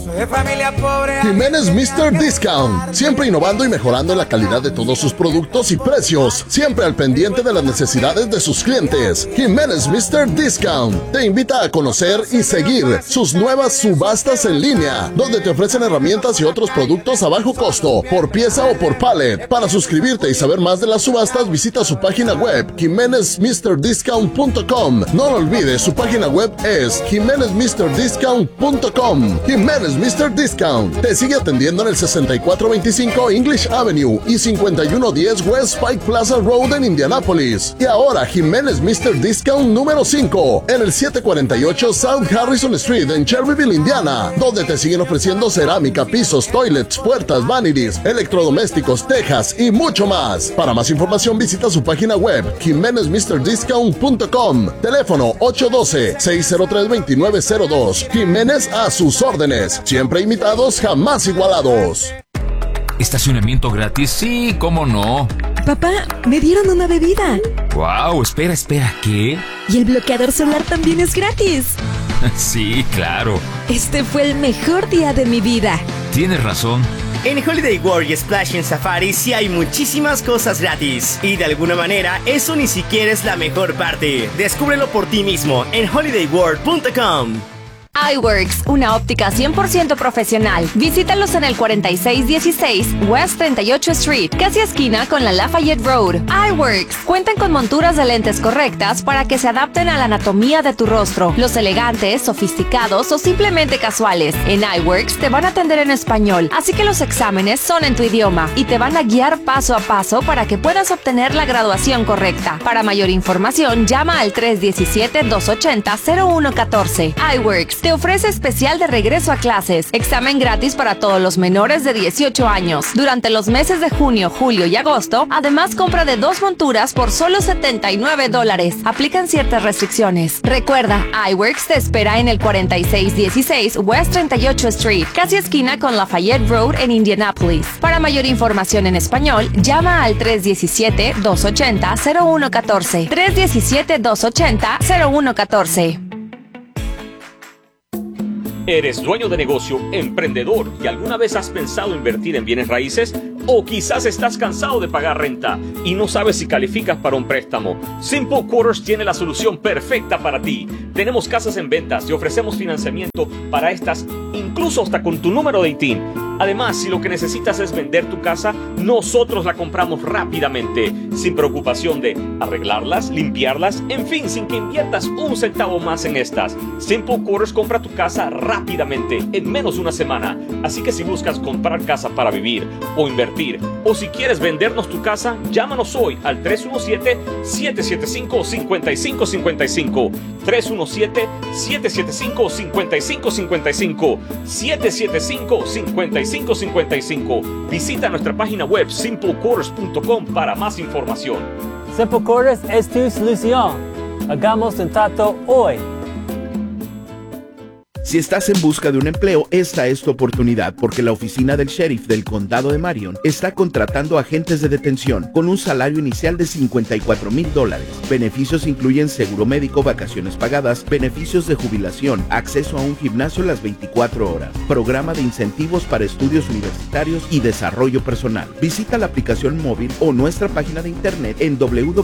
Soy de familia pobre. Jiménez Mr. Discount, siempre innovando y mejorando la calidad de todos sus productos y precios, siempre al pendiente de las necesidades de sus clientes. Jiménez Mr. Discount te invita a conocer y seguir sus nuevas subastas en línea, donde te ofrecen herramientas y otros productos a bajo costo, por pieza o por pallet. Para suscribirte y saber más de las subastas, visita su página web, jimenezmrdiscount.com. No lo olvides, su página web es jimenezmrdiscount.com. Jiménez Mr. Discount te sigue atendiendo en el 6425 English Avenue y 5110 West Pike Plaza Road en Indianapolis. Y ahora Jiménez Mr. Discount número 5 en el 748 South Harrison Street en Cherryville, Indiana, donde te siguen ofreciendo cerámica, pisos, toilets, puertas, vanities, electrodomésticos, tejas y mucho más. Para más información visita su página web jimenezmrdiscount.com. Teléfono 812-603-2902. Jiménez a sus órdenes. Siempre imitados, jamás igualados. ¿Estacionamiento gratis? Sí, ¿cómo no? Papá, me dieron una bebida. Wow, espera, ¿qué? Y el bloqueador solar también es gratis. Sí, claro. Este fue el mejor día de mi vida. Tienes razón. En Holiday World y Splash en Safari sí hay muchísimas cosas gratis. Y de alguna manera, eso ni siquiera es la mejor parte. Descúbrelo por ti mismo en holidayworld.com. iWorks, una óptica 100% profesional. Visítalos en el 4616 West 38 Street, casi esquina con la Lafayette Road. iWorks cuentan con monturas de lentes correctas para que se adapten a la anatomía de tu rostro, los elegantes, sofisticados o simplemente casuales. En iWorks te van a atender en español, así que los exámenes son en tu idioma y te van a guiar paso a paso para que puedas obtener la graduación correcta. Para mayor información, llama al 317-280-0114. iWorks te ofrece especial de regreso a clases, examen gratis para todos los menores de 18 años. Durante los meses de junio, julio y agosto, además compra de 2 monturas por solo $79. Aplican ciertas restricciones. Recuerda, iWorks te espera en el 4616 West 38 Street, casi esquina con Lafayette Road en Indianapolis. Para mayor información en español, llama al 317-280-0114. 317-280-0114. ¿Eres dueño de negocio, emprendedor y alguna vez has pensado invertir en bienes raíces? ¿O quizás estás cansado de pagar renta y no sabes si calificas para un préstamo? Simple Quarters tiene la solución perfecta para ti. Tenemos casas en ventas y ofrecemos financiamiento para estas, incluso hasta con tu número de ITIN. Además, si lo que necesitas es vender tu casa, nosotros la compramos rápidamente, sin preocupación de arreglarlas, limpiarlas, en fin, sin que inviertas un centavo más en estas. Simple Quarters compra tu casa rápidamente, en menos de una semana. Así que si buscas comprar casa para vivir o invertir, o si quieres vendernos tu casa, llámanos hoy al 317-775-5555. 317-775-5555. 775-5555. Visita nuestra página web simplequarters.com para más información. Simple Quarters es tu solución. Hagamos un trato hoy. Si estás en busca de un empleo, esta es tu oportunidad, porque la oficina del sheriff del condado de Marion está contratando agentes de detención con un salario inicial de $54,000. Beneficios incluyen seguro médico, vacaciones pagadas, beneficios de jubilación, acceso a un gimnasio las 24 horas, programa de incentivos para estudios universitarios y desarrollo personal. Visita la aplicación móvil o nuestra página de internet en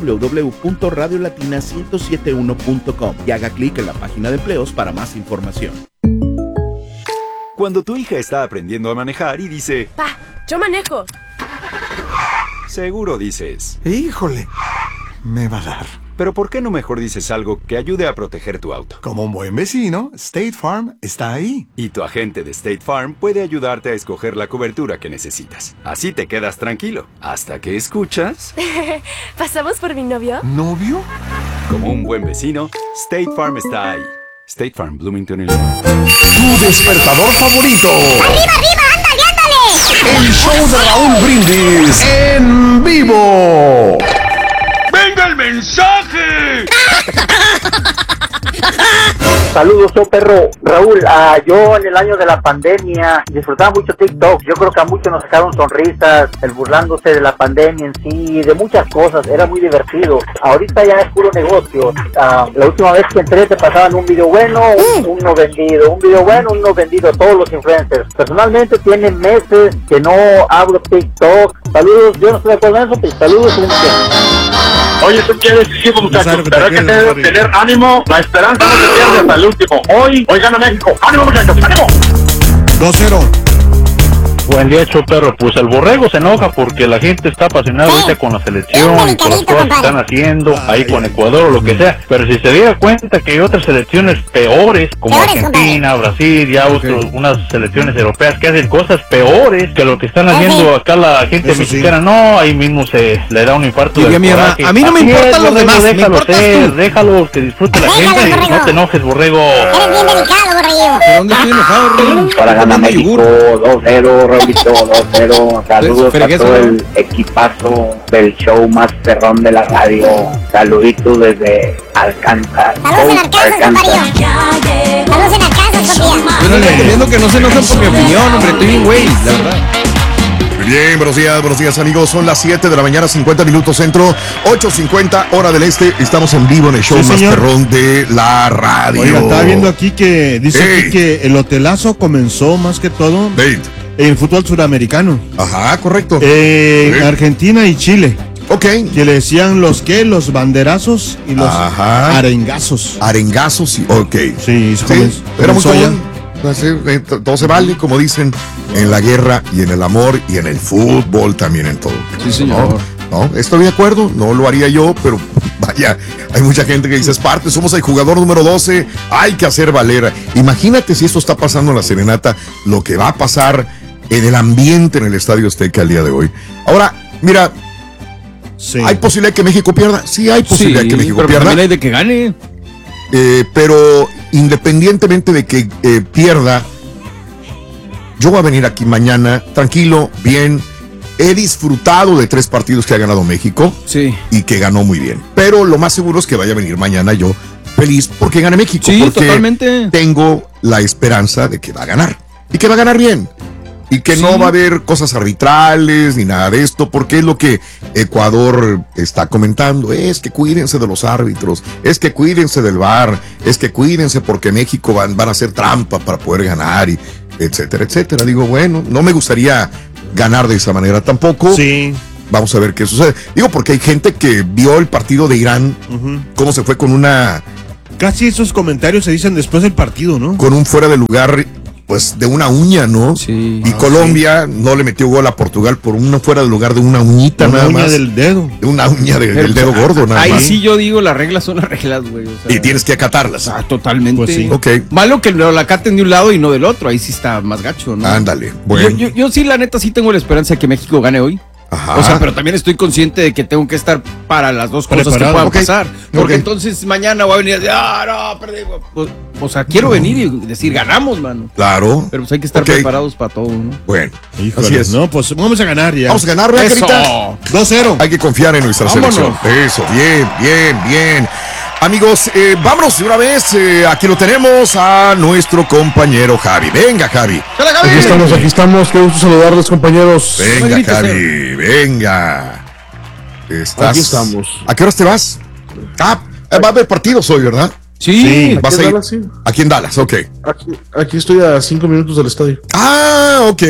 www.radiolatina1071.com y haga clic en la página de empleos para más información. Cuando tu hija está aprendiendo a manejar y dice: ¡Pa, yo manejo! Seguro dices: ¡Híjole! Me va a dar. Pero ¿por qué no mejor dices algo que ayude a proteger tu auto? Como un buen vecino, State Farm está ahí. Y tu agente de State Farm puede ayudarte a escoger la cobertura que necesitas. Así te quedas tranquilo, hasta que escuchas... ¿Pasamos por mi novio? ¿Novio? Como un buen vecino, State Farm está ahí. State Farm, Bloomington, Illinois. Tu despertador favorito. ¡Arriba, arriba! ¡Ándale, ándale! El show de Raúl Brindis en vivo. ¡Venga el mensaje! Saludos, perro. Raúl, yo en el año de la pandemia disfrutaba mucho TikTok. Yo creo que a muchos nos sacaron sonrisas, el burlándose de la pandemia en sí, de muchas cosas. Era muy divertido. Ahorita ya es puro negocio. La última vez que entré te pasaban un video bueno, uno vendido. Un video bueno, uno vendido. Todos los influencers. Personalmente tienen meses que no abro TikTok. Saludos, yo no estoy de acuerdo en eso, pero saludos. Oye, tú quieres decir, muchachos, pero hay que tener ánimo. La esperanza no se pierde hasta el último. Hoy gana México. ¡Ánimo, muchachos! ¡Ánimo! 2-0. Buen día, perro. Pues el borrego se enoja porque la gente está apasionada ahorita con la selección y con las cosas que están haciendo ahí con Ecuador o lo que sea. Pero si se diera cuenta que hay otras selecciones peores, como Argentina, Brasil y unas selecciones europeas que hacen cosas peores que lo que están haciendo acá la gente mexicana, no, ahí mismo se le da un infarto del coraje. A mí no me importan los demás, déjalo que disfrute la gente, no te enojes, borrego. Eres bien delicado, borrego. ¿De dónde estoy enojado, borrego? Para ganar México, 2-0, Raulito, 2-0. Saludos a todo el equipazo del show más perrón de la radio. Saluditos desde Arkansas. Saludos en Arkansas, compadre. Saludos en Arkansas, Sofía. Yo no le recomiendo que no se enojen por mi opinión, hombre, estoy bien güey, la verdad. Muy bien, buenos días amigos, son las 7 de la mañana, 50 minutos centro, 8:50 hora del este, estamos en vivo en el show más perrón de la radio. Oiga, estaba viendo aquí que dice aquí que el hotelazo comenzó más que todo en fútbol suramericano. Ajá, correcto. Argentina y Chile. Ok. Que le decían los banderazos y los arengazos. Arengazos, ok. Sí, era muy común. Todo se vale, como dicen, en la guerra y en el amor y en el fútbol también en todo. Sí, señor. No, estoy de acuerdo, no lo haría yo, pero vaya, hay mucha gente que dice, es parte, somos el jugador número 12, hay que hacer valer. Imagínate si esto está pasando en la Serenata, lo que va a pasar en el ambiente en el Estadio Azteca el día de hoy. Ahora, mira, ¿hay posibilidad que México pierda? Sí, hay posibilidad que México pierda. También hay de que gane. Pero independientemente de que pierda, yo voy a venir aquí mañana tranquilo, bien. He disfrutado de 3 partidos que ha ganado México y que ganó muy bien. Pero lo más seguro es que vaya a venir mañana yo feliz porque gane México. Sí, porque totalmente. Tengo la esperanza de que va a ganar y que va a ganar bien. Y que no va a haber cosas arbitrales ni nada de esto, porque es lo que Ecuador está comentando. Es que cuídense de los árbitros, es que cuídense del VAR, es que cuídense porque México van a hacer trampa para poder ganar, y etcétera, etcétera. Digo, bueno, no me gustaría ganar de esa manera tampoco. Sí. Vamos a ver qué sucede. Digo, porque hay gente que vio el partido de Irán, cómo se fue con una... Casi esos comentarios se dicen después del partido, ¿no? Con un fuera de lugar... pues de una uña, ¿no? Sí. Y Colombia no le metió gol a Portugal por una fuera de lugar de una uñita nada más. Una uña del dedo. De una uña del dedo gordo nada más. Ahí sí yo digo, las reglas son las reglas, güey. O sea, y tienes que acatarlas. Totalmente. Pues sí. Ok. Malo que lo acaten de un lado y no del otro, ahí sí está más gacho, ¿no? Ándale, bueno. Yo sí, la neta, sí tengo la esperanza de que México gane hoy. Ajá. O sea, pero también estoy consciente de que tengo que estar para las dos cosas que puedan pasar. Porque entonces mañana voy a venir y decir, no, perdí. Pues, o sea, quiero venir y decir, ganamos, mano. Claro. Pero pues hay que estar preparados para todo, ¿no? Bueno, híjole, así es. No, pues vamos a ganar ya. Vamos a ganar, ¿verdad, Carita? 2-0. Hay que confiar en nuestra selección. Eso, bien. Amigos, vámonos de una vez. Aquí lo tenemos a nuestro compañero Javi. Venga, Javi. Aquí estamos. Qué gusto saludarles, compañeros. Venga, Javi, venga. Aquí estamos. ¿A qué horas te vas? Va a haber partidos hoy, ¿verdad? Sí. ¿Vas a ir? Dallas, sí. Aquí en Dallas, ok. Aquí estoy a 5 minutos del estadio. Ok.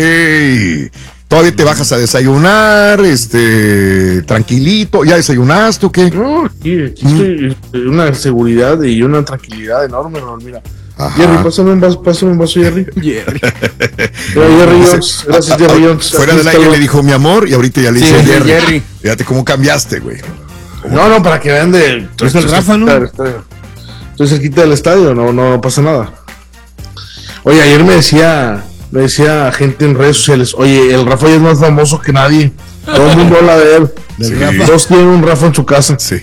Todavía te bajas a desayunar, tranquilito. ¿Ya desayunaste o qué? No, aquí estoy una seguridad y una tranquilidad enorme, mira. Ajá. Jerry, pásame un vaso, Jerry. Jerry Jones, gracias, Jerry Jones. Fuera del aire le dijo mi amor y ahorita ya le dice Jerry. Fíjate cómo cambiaste, güey. No, para que vean de... Es el Rafa, ¿no? Estoy cerquita del estadio, no pasa nada. Oye, ayer me decía gente en redes sociales, oye, el Rafa ya es más famoso que nadie. Todo el mundo habla de él. Sí. Todos tienen un Rafa en su casa. Sí.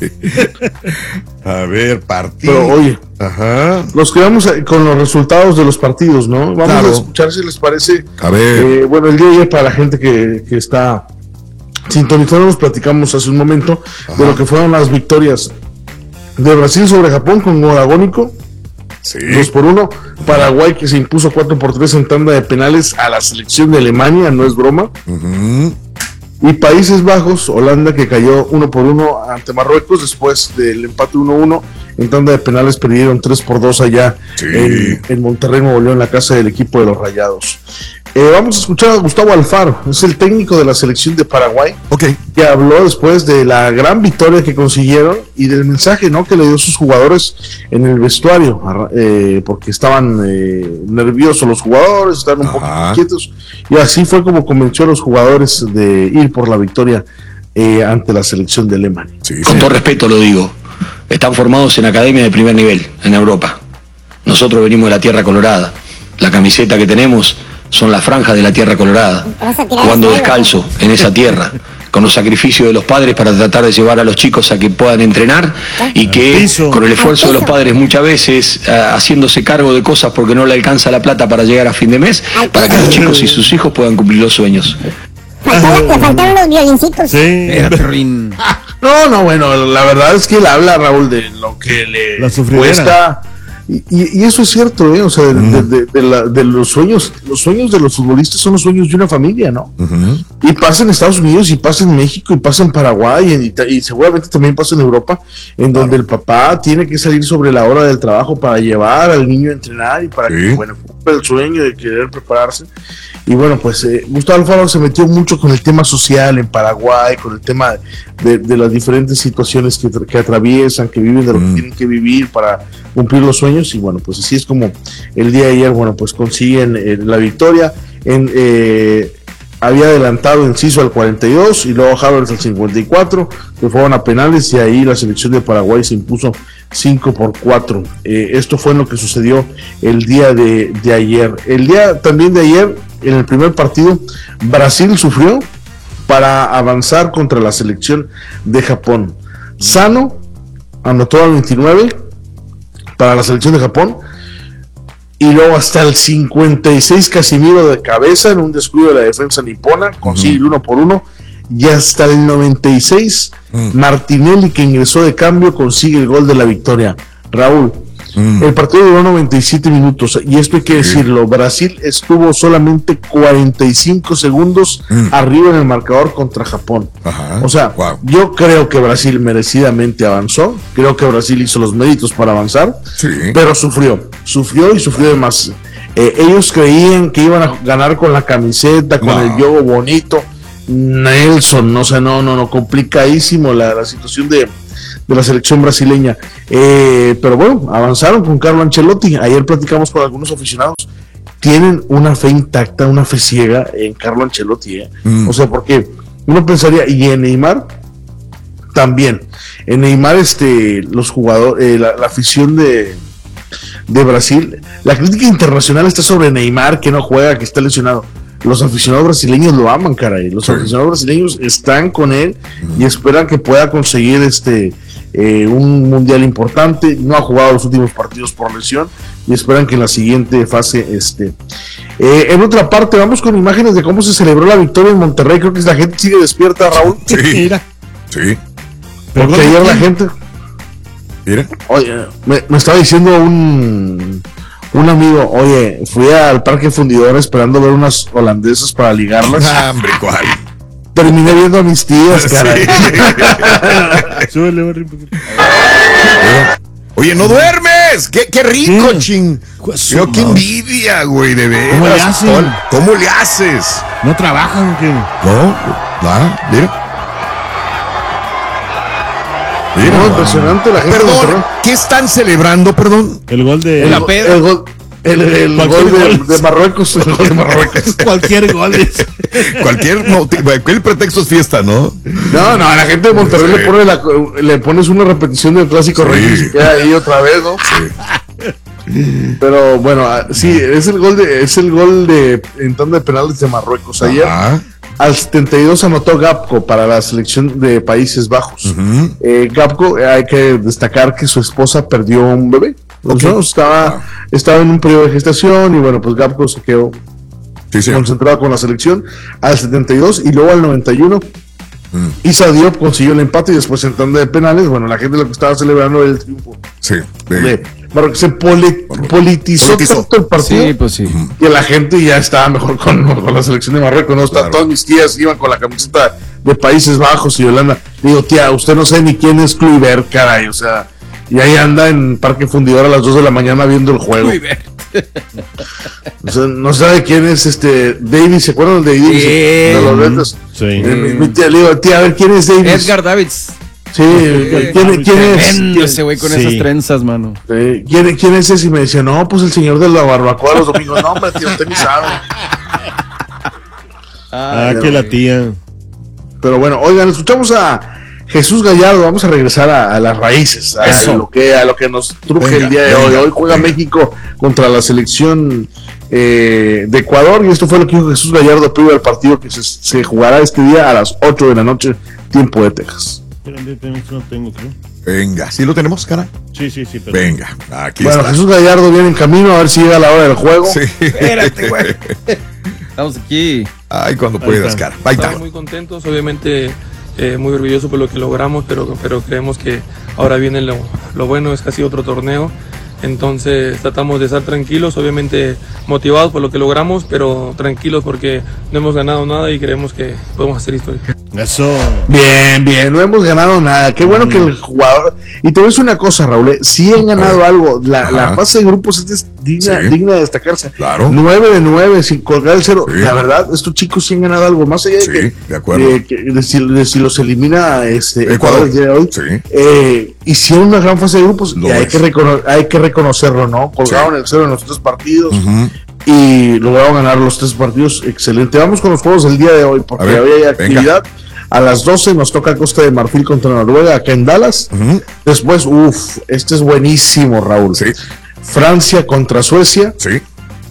A ver, partido. Pero oye, nos quedamos con los resultados de los partidos, ¿no? Vamos a escuchar si les parece. A ver. Bueno, el día de ayer, para la gente que está sintonizando, nos platicamos hace un momento de lo que fueron las victorias de Brasil sobre Japón con gol agónico. Sí. 2-1. Paraguay que se impuso 4-3 en tanda de penales a la selección de Alemania, no es broma. Y Países Bajos, Holanda que cayó 1-1 ante Marruecos después del empate 1-1. En tanda de penales perdieron 3-2 allá en Monterrey, Nuevo León, en la casa del equipo de los Rayados. Vamos a escuchar a Gustavo Alfaro, es el técnico de la selección de Paraguay, que habló después de la gran victoria que consiguieron y del mensaje, ¿no?, que le dio a sus jugadores en el vestuario, porque estaban nerviosos los jugadores, estaban un poco inquietos, y así fue como convenció a los jugadores de ir por la victoria ante la selección de Alemania. Con todo respeto lo digo, están formados en academia de primer nivel en Europa. Nosotros venimos de la Tierra Colorada, la camiseta que tenemos son las franjas de la Tierra Colorada, jugando descalzo en esa tierra, con los sacrificios de los padres para tratar de llevar a los chicos a que puedan entrenar y que con el esfuerzo de los padres muchas veces haciéndose cargo de cosas porque no le alcanza la plata para llegar a fin de mes, para que los chicos y sus hijos puedan cumplir los sueños. Le faltaron los violincitos. No, bueno, la verdad es que él habla, Raúl, de lo que le cuesta. Y eso es cierto, o sea, de los sueños de los futbolistas son los sueños de una familia, ¿no? Y pasa en Estados Unidos, y pasa en México, y pasa en Paraguay, y seguramente también pasa en Europa, en donde el papá tiene que salir sobre la hora del trabajo para llevar al niño a entrenar y para que, bueno, cumpla el sueño de querer prepararse. Y bueno, pues Gustavo Alfaro se metió mucho con el tema social en Paraguay, con el tema de las diferentes situaciones que atraviesan, que viven, de lo que tienen que vivir para cumplir los sueños. Y bueno, pues así es como el día de ayer, bueno, pues consiguen la victoria. Había adelantado Enciso al 42 y luego Havertz al 54, que fueron a penales, y ahí la selección de Paraguay se impuso 5-4. Esto fue lo que sucedió el día de ayer. El día también de ayer, en el primer partido, Brasil sufrió para avanzar contra la selección de Japón. Sano anotó al 29 para la selección de Japón, y luego hasta el 56 Casimiro de cabeza en un descuido de la defensa nipona consigue el 1-1, y hasta el 96 Martinelli, que ingresó de cambio, consigue el gol de la victoria. Raúl, el partido duró 97 minutos, y esto hay que decirlo, Brasil estuvo solamente 45 segundos arriba en el marcador contra Japón. O sea, yo creo que Brasil merecidamente avanzó, creo que Brasil hizo los méritos para avanzar, pero sufrió de más. Ellos creían que iban a ganar con la camiseta, con el yogo bonito. Nelson, no, complicadísimo la situación de la selección brasileña, pero bueno, avanzaron con Carlo Ancelotti. Ayer platicamos con algunos aficionados, tienen una fe intacta, una fe ciega en Carlo Ancelotti, o sea, porque uno pensaría, y en Neymar también, en Neymar los jugadores, la afición de Brasil, la crítica internacional está sobre Neymar, que no juega, que está lesionado. Los aficionados brasileños lo aman, caray. Los aficionados brasileños están con él y esperan que pueda conseguir un mundial importante. No ha jugado los últimos partidos por lesión y esperan que en la siguiente fase en otra parte, vamos con imágenes de cómo se celebró la victoria en Monterrey. Creo que la gente sigue despierta, Raúl. Mira. Porque ayer la gente... Mira. Oye, me estaba diciendo un amigo, oye, fui al Parque Fundidora esperando ver unas holandesas para ligarlas. Hombre, ¿cuál? Terminé viendo a mis tías, caray. Súbele, poquito. Oye, no duermes. Qué rico, ching. Yo, qué envidia, güey, de veras. ¿Cómo le hacen? ¿Cómo le haces? ¿No trabajan o qué? No, mira. No, impresionante la gente. Perdón, ¿qué están celebrando, perdón? El gol de... El gol de Marruecos. El gol de Marruecos. Cualquier gol es... Cualquier pretexto es fiesta, ¿no? No, a la gente de Monterrey le pones una repetición del clásico rey y se queda ahí otra vez, ¿no? Sí. Pero bueno, sí, es el gol de en tanda de penales de Marruecos. Ayer al 72 anotó Gapco para la selección de Países Bajos. Gapco, hay que destacar que su esposa perdió un bebé. Estaba en un periodo de gestación y bueno, pues Gapco se quedó concentrado con la selección al 72 y luego al 91 Issa Diop consiguió el empate y después en tanda de penales, bueno, la gente lo que estaba celebrando era el triunfo. Sí. Se politizó tanto el partido. Sí, pues sí. Que la gente ya estaba mejor con la selección de Marruecos, ¿no? Claro. Todas mis tías iban con la camiseta de Países Bajos y Holanda. Digo, tía, usted no sabe ni quién es Kluivert, caray, o sea, y ahí anda en Parque Fundidor a las 2 de la mañana viendo el juego. O sea, no sabe quién es Davis, ¿se acuerdan de Davis? De los Retos. Sí. Mi tía le digo, tía, a ver quién es Davis. Edgar Davids. Sí, ¿quién es? Ese güey con esas trenzas, mano. ¿Quién es ese? Y me decía, no, pues el señor de la barbacoa los domingos. No, hombre, tío, usted ni sabe. Que la tía. Pero bueno, oigan, escuchamos a Jesús Gallardo. Vamos a regresar a las raíces, a lo que nos truje el día de hoy. Hoy juega México contra la selección de Ecuador, y esto fue lo que dijo Jesús Gallardo previo al partido que se jugará este día a las 8 de la noche, tiempo de Texas. No tengo, creo. Venga, ¿sí lo tenemos, cara? Sí. Pero... Venga, aquí está. Bueno, Jesús Gallardo viene en camino, a ver si llega la hora del juego. Sí. Espérate, güey. Estamos aquí. Ay, cuando puedas, cara. Estamos muy contentos, obviamente muy orgullosos por lo que logramos, pero creemos que ahora viene lo bueno, es casi otro torneo. Entonces tratamos de estar tranquilos, obviamente motivados por lo que logramos, pero tranquilos porque no hemos ganado nada y creemos que podemos hacer historia. Eso. Bien, no hemos ganado nada. Qué bueno que el jugador... Y te voy a decir una cosa, Raúl, sí han ganado algo. La fase de grupos es digna de destacarse. Claro. 9 de 9 sin colgar el cero. Sí. La verdad, estos chicos sí han ganado algo. Más allá de de acuerdo. de si los elimina Ecuador el día de hoy. Sí. Hicieron una gran fase de grupos y hay que reconocerlo, ¿no? Colgaron el cero en los 3 partidos. Y lograron ganar los 3 partidos. Excelente. Vamos con los juegos del día de hoy, porque hoy hay actividad. A las 12 nos toca Costa de Marfil contra Noruega acá en Dallas. Después, este es buenísimo, Raúl. Sí. Francia contra Suecia. Sí.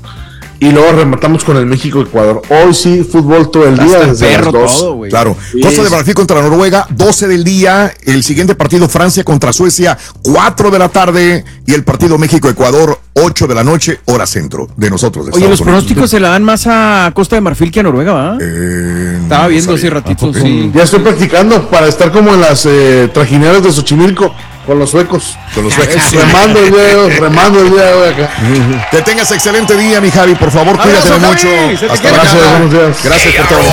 Y luego rematamos con el México-Ecuador. Hoy sí, fútbol todo el día. Desde las 2. Todo, claro. Costa de Marfil contra Noruega, 12 del día. El siguiente partido, Francia contra Suecia, 4 de la tarde. Y el partido México-Ecuador, 8 de la noche, hora centro de nosotros. De Oye, los pronósticos se la dan más a Costa de Marfil que a Noruega, ¿va? Estaba viendo hace ratito, sí. Ya estoy practicando para estar como en las trajineras de Xochimilco. Con los suecos. Remando el día de hoy acá. Que tengas excelente día, mi Javi. Por favor, cuídate mucho. Hasta luego. Buenos días. Gracias por todo.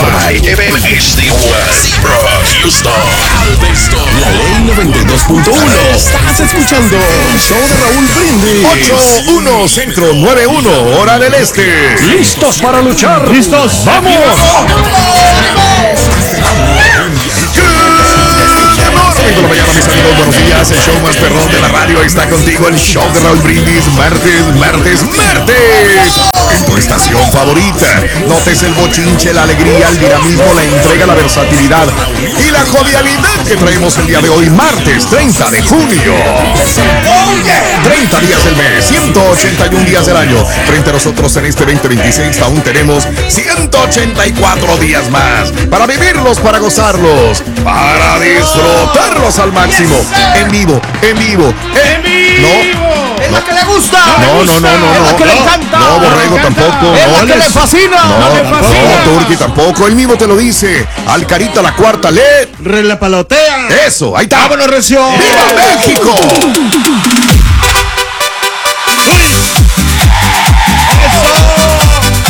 La Ley 92.1. Estás escuchando el show de Raúl Brindis. 8-1 Centro, 9-1 hora del este. ¿Listos para luchar? ¿Listos? ¡Vamos! Por la mañana, mis amigos, buenos días. El show más perrón de la radio está contigo. El show de Raúl Brindis. Martes. En tu estación favorita. Notes el bochinche, la alegría, el dinamismo, la entrega, la versatilidad y la jovialidad que traemos el día de hoy, martes 30 de junio. 30 días del mes, 181 días del año. Frente a nosotros en este 2026 aún tenemos 184 días más para vivirlos, para gozarlos, para disfrutarlos al máximo. En vivo. No. Es lo que le gusta. No. Es lo que le encanta. No, Borrego tampoco. Es lo que le fascina. No, Turki tampoco. Él mismo te lo dice. Alcarita la cuarta, relapalotea. Eso, ahí está. ¡Vámonos, Recio! ¡Viva México!